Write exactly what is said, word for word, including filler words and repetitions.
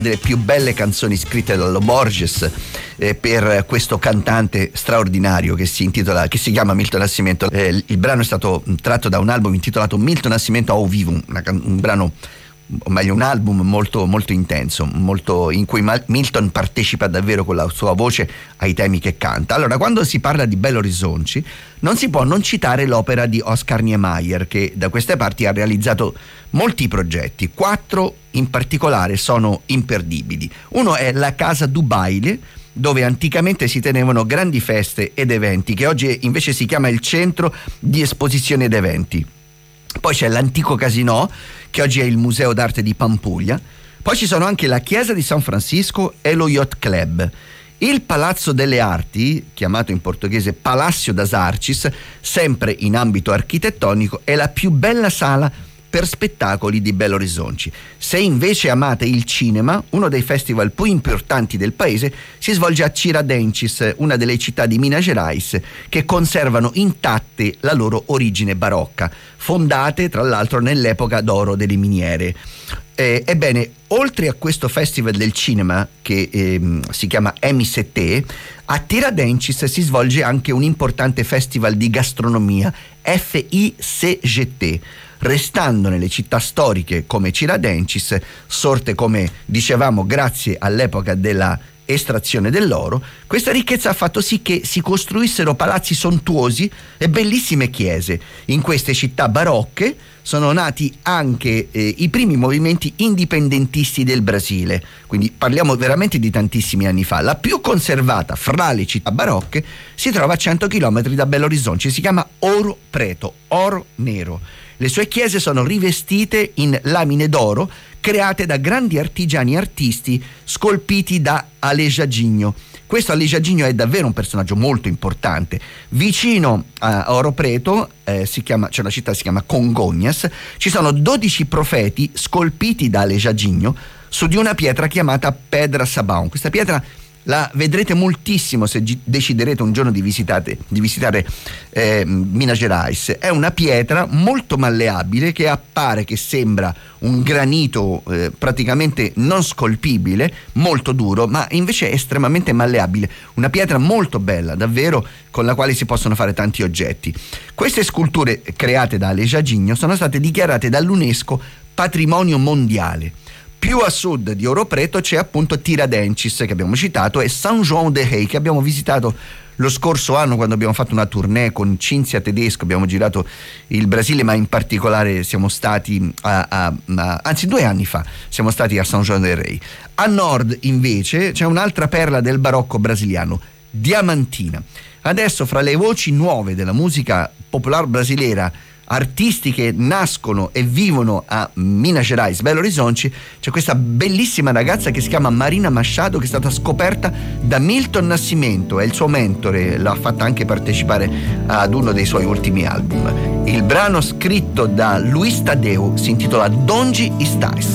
delle più belle canzoni scritte dallo Borges eh, per questo cantante straordinario che si intitola che si chiama Milton Nascimento. Eh, il brano è stato tratto da un album intitolato Milton Nascimento Ao Vivo, una, un brano, o meglio un album molto molto intenso, molto, in cui Milton partecipa davvero con la sua voce ai temi che canta. Allora, quando si parla di Belo Horizonte non si può non citare l'opera di Oscar Niemeyer, che da queste parti ha realizzato molti progetti. Quattro in particolare sono imperdibili. Uno è la Casa du Baile, dove anticamente si tenevano grandi feste ed eventi, che oggi invece si chiama il Centro di Esposizione ed Eventi. Poi c'è l'Antico Casino, che oggi è il Museo d'Arte di Pampuglia. Poi ci sono anche la Chiesa di San Francisco e lo Yacht Club. Il Palazzo delle Arti, chiamato in portoghese Palácio das Artes, sempre in ambito architettonico, è la più bella sala per spettacoli di Belo Horizonte. Se invece amate il cinema, uno dei festival più importanti del paese si svolge a Tiradentes, una delle città di Minas Gerais che conservano intatte la loro origine barocca, fondate tra l'altro nell'epoca d'oro delle miniere. Eh, ebbene, oltre a questo festival del cinema che eh, si chiama M S T, a Tiradentes si svolge anche un importante festival di gastronomia, F I C G T, restando nelle città storiche come Tiradentes, sorte come dicevamo grazie all'epoca della estrazione dell'oro. Questa ricchezza ha fatto sì che si costruissero palazzi sontuosi e bellissime chiese. In queste città barocche sono nati anche eh, i primi movimenti indipendentisti del Brasile, quindi parliamo veramente di tantissimi anni fa. La più conservata fra le città barocche si trova a cento chilometri da Belo Horizonte, si chiama Ouro Preto, oro nero. Le sue chiese sono rivestite in lamine d'oro create da grandi artigiani e artisti scolpiti da Aleijadinho. Questo Aleijadinho è davvero un personaggio molto importante. Vicino a Ouro Preto eh, si chiama, c'è una città che si chiama Congonhas, ci sono dodici profeti scolpiti da Aleijadinho su di una pietra chiamata Pedra Sabão. Questa pietra la vedrete moltissimo se gi- deciderete un giorno di, visitate, di visitare eh, Minas Gerais. È una pietra molto malleabile che appare che sembra un granito eh, praticamente non scolpibile, molto duro, ma invece è estremamente malleabile. Una pietra molto bella, davvero, con la quale si possono fare tanti oggetti. Queste sculture create da Aleijadinho sono state dichiarate dall'UNESCO patrimonio mondiale. Più a sud di Ouro Preto c'è appunto Tiradentes, che abbiamo citato, e São João del Rei, che abbiamo visitato lo scorso anno quando abbiamo fatto una tournée con Cinzia Tedesco. Abbiamo girato il Brasile, ma in particolare siamo stati a, a, a anzi due anni fa siamo stati a São João del Rei. A nord invece c'è un'altra perla del barocco brasiliano, Diamantina. Adesso, fra le voci nuove della musica popolare brasileira, artisti che nascono e vivono a Minas Gerais, Belo Horizonte, c'è questa bellissima ragazza che si chiama Marina Machado, che è stata scoperta da Milton Nascimento, è il suo mentore, l'ha fatta anche partecipare ad uno dei suoi ultimi album. Il brano scritto da Luis Tadeu si intitola Donde Estás.